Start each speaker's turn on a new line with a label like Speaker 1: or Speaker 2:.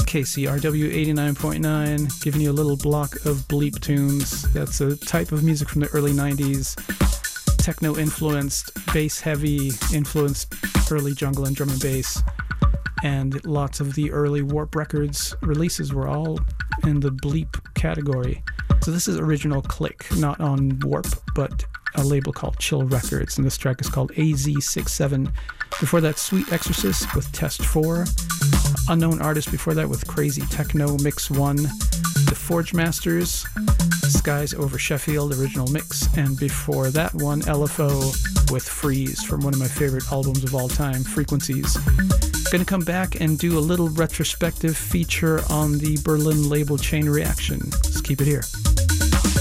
Speaker 1: KCRW 89.9, giving you a little block of bleep tunes. That's a type of music from the early 90s. Techno-influenced, bass-heavy, influenced early jungle and drum and bass. And lots of the early Warp Records releases were all in the bleep category. So this is original Click, not on Warp, but a label called Chill Records, and this track is called AZ67. Before that, Sweet Exorcist with Test 4. Unknown Artist before that with Crazy Techno Mix 1. The Forge Masters, Skies Over Sheffield original mix. And before that one, LFO with Freeze from one of my favorite albums of all time, Frequencies. Going to come back and do a little retrospective feature on the Berlin label Chain Reaction. Let's keep it here.